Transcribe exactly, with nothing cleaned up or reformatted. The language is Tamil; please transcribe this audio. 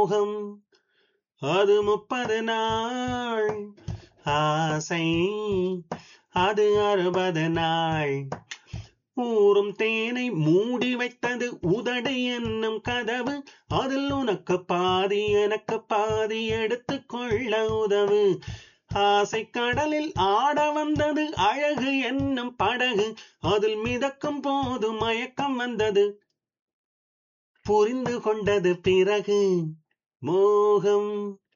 மோகம் அது முப்பது நாள் ஆசை அது அறுபது நாள் ஊறும் தேனை மூடி வைத்தது உதடு என்னும் கதவு அதில் உனக்கு பாதி எனக்கு பாதி எடுத்துக் கொள்ள உதவு ஆசை கடலில் ஆட வந்தது அழகு என்னும் படகு அதில் மிதக்கும் போது மயக்கம் வந்தது புரிந்து கொண்டது பிறகு மோகம்